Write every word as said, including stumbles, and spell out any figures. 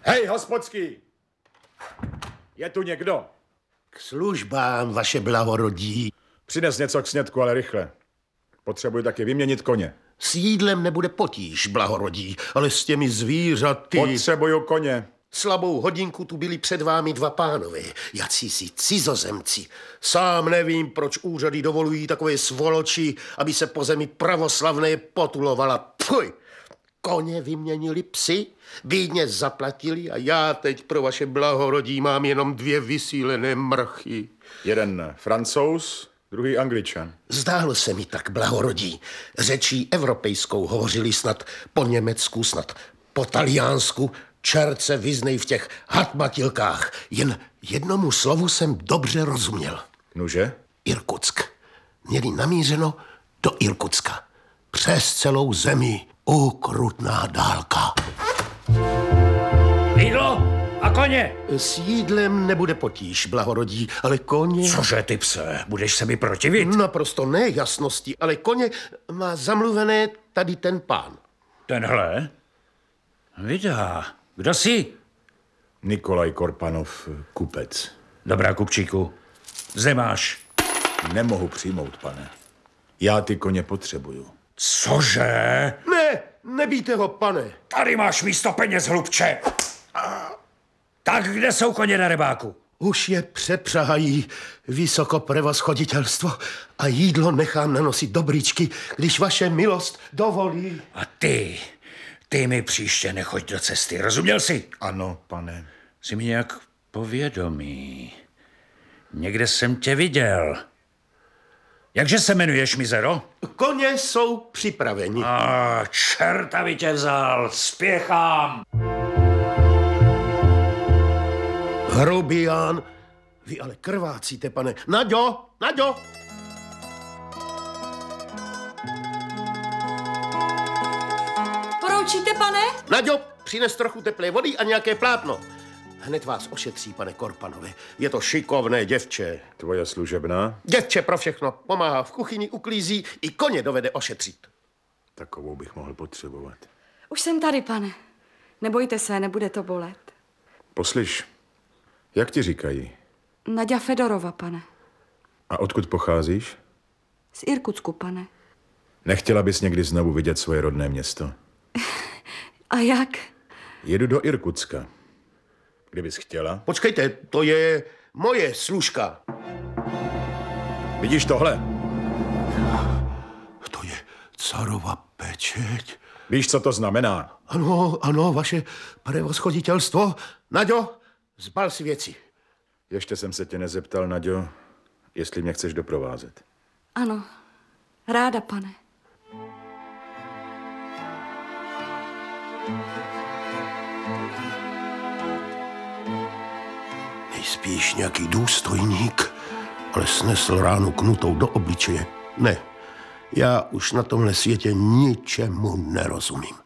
Hej, hospodský! Je tu někdo? K službám, vaše blahorodí. Přines něco k snědku, ale rychle. Potřebuji taky vyměnit koně. S jídlem nebude potíž, blahorodí, ale s těmi zvířaty... Potřebuju koně. Slabou hodinku tu byli před vámi dva pánové, jacísi cizozemci. Sám nevím, proč úřady dovolují takové svoloči, aby se po zemi pravoslavné potulovala. Pfuj! Koně vyměnili psy, bídně zaplatili a já teď pro vaše blahorodí mám jenom dvě vysílené mrchy. Jeden Francouz, druhý Angličan. Zdálo se mi tak, blahorodí. Řečí evropejskou hovořili snad po německu, snad po taliánsku. Čert se vyznej v těch hatmatilkách. Jen jednomu slovu jsem dobře rozuměl. Nuže? Irkutsk. Měli namířeno do Irkutska. Přes celou zemi. Ukrutná dálka. Jídlo a koně. S jídlem nebude potíž, blahorodí, ale koně... Cože, ty pse, budeš se mi protivit? Naprosto ne jasnosti, ale koně má zamluvené tady ten pán. Tenhle? Vydá. Kdo jsi? Nikolaj Korpanov, kupec. Dobrá, kupčíku. Zde máš. Nemohu přijmout, pane. Já ty koně potřebuju. Cože? Ne, nebijte ho, pane. Tady máš místo peněz, hlubče. Tak kde jsou koně na rybáku? Už je přepřahají vysoko prevozchoditelstvo a jídlo nechám nanosit do brýčky, když vaše milost dovolí. A ty, ty mi příště nechoď do cesty, rozuměl jsi? Ano, pane. Jsi mi nějak povědomý. Někde jsem tě viděl. Jakže se jmenuješ, mizero? Koně jsou připraveni. A čerta by tě vzal, spěchám. Hrubián, vy ale krvácíte, pane. Naďo, Naďo! Poroučíte, pane? Naďo, přines trochu teplé vody a nějaké plátno. Hned vás ošetří, pane Korpanové. Je to šikovné děvče. Tvoje služebná? Děvče pro všechno. Pomáhá v kuchyni, uklízí, i koně dovede ošetřit. Takovou bych mohl potřebovat. Už jsem tady, pane. Nebojte se, nebude to bolet. Poslyš, jak ti říkají? Naďa Fedorova, pane. A odkud pocházíš? Z Irkutsku, pane. Nechtěla bys někdy znovu vidět svoje rodné město? A jak? Jedu do Irkutska. Kdybys chtěla. Počkejte, to je moje služka. Vidíš tohle? To je carova pečeť. Víš, co to znamená? Ano, ano, vaše prevozchoditelstvo. Naďo, zbal si věci. Ještě jsem se tě nezeptal, Naďo, jestli mě chceš doprovázet. Ano, ráda, pane. Nejspíš nějaký důstojník, ale snesl ránu knutou do obličeje. Ne, já už na tomhle světě ničemu nerozumím.